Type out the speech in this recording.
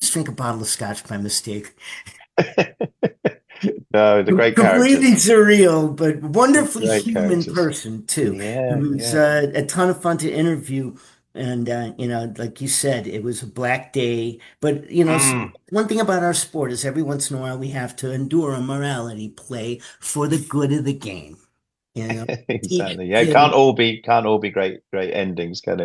just drink a bottle of scotch by mistake. No, the great Completely characters. surreal, but wonderfully Great human characters. person too. It Yeah, was yeah. a ton of fun to interview, and like you said, it was a black day. But Mm, one thing about our sport is every once in a while we have to endure a morality play for the good of the game. You know, exactly. Yeah, it Yeah, can't all be great endings, can it?